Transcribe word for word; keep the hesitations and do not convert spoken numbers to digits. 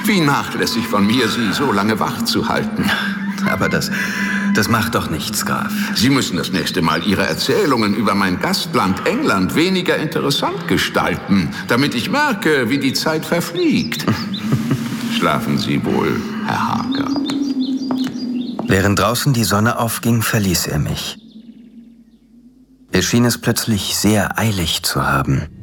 Wie nachlässig von mir, Sie so lange wach zu halten. Aber das, das macht doch nichts, Graf. Sie müssen das nächste Mal Ihre Erzählungen über mein Gastland England weniger interessant gestalten, damit ich merke, wie die Zeit verfliegt. Schlafen Sie wohl, Herr Harker. Während draußen die Sonne aufging, verließ er mich. Er schien es plötzlich sehr eilig zu haben.